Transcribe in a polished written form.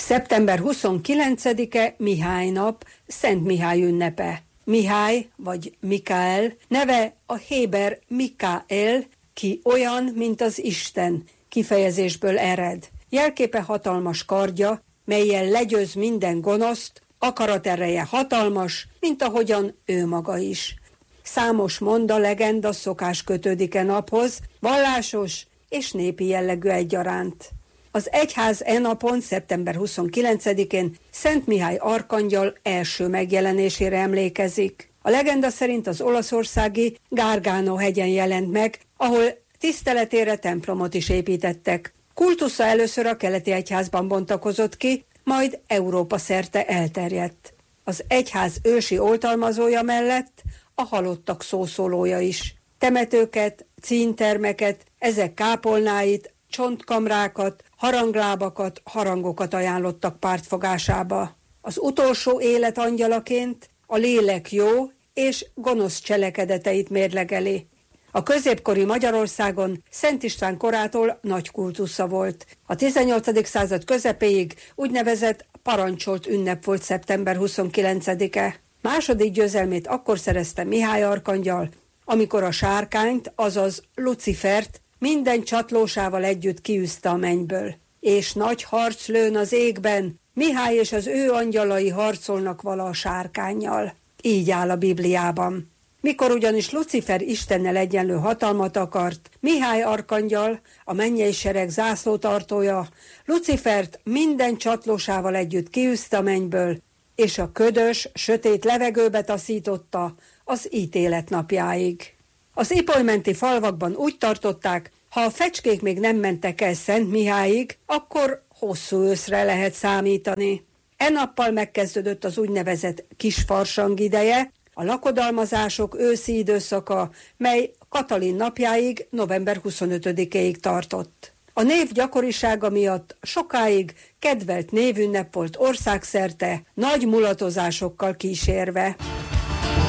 Szeptember 29-e Mihály nap, Szent Mihály ünnepe. Mihály, vagy Mikael, neve a héber Mikael, ki olyan, mint az Isten, kifejezésből ered. Jelképe hatalmas kardja, mellyel legyőz minden gonoszt, akaratereje hatalmas, mint ahogyan ő maga is. Számos monda, legenda, szokás kötődik e naphoz, vallásos és népi jellegű egyaránt. Az egyház e napon, szeptember 29-én Szent Mihály arkangyal első megjelenésére emlékezik. A legenda szerint az olaszországi Gargano hegyen jelent meg, ahol tiszteletére templomot is építettek. Kultusza először a keleti egyházban bontakozott ki, majd Európa szerte elterjedt. Az egyház ősi oltalmazója mellett a halottak szószólója is. Temetőket, cíntermeket, ezek kápolnáit, csontkamrákat, haranglábakat, harangokat ajánlottak pártfogásába. Az utolsó élet angyalaként a lélek jó és gonosz cselekedeteit mérlegeli. A középkori Magyarországon Szent István korától nagy kultusza volt. A 18. század közepéig úgynevezett parancsolt ünnep volt szeptember 29-e. Második győzelmét akkor szerezte Mihály arkangyal, amikor a sárkányt, azaz Lucifert minden csatlósával együtt kiűzte a mennyből. És nagy harc lőn az égben, Mihály és az ő angyalai harcolnak vala a sárkánnyal. Így áll a Bibliában. Mikor ugyanis Lucifer Istennel egyenlő hatalmat akart, Mihály arkangyal, a mennyei sereg zászlótartója, Lucifert minden csatlósával együtt kiűzte a mennyből, és a ködös, sötét levegőbe taszította az ítélet napjáig. Az ipolymenti falvakban úgy tartották, ha a fecskék még nem mentek el Szent Mihályig, akkor hosszú őszre lehet számítani. E nappal megkezdődött az úgynevezett kisfarsang ideje, a lakodalmazások őszi időszaka, mely Katalin napjáig, november 25-ig tartott. A név gyakorisága miatt sokáig kedvelt névünnep volt országszerte, nagy mulatozásokkal kísérve.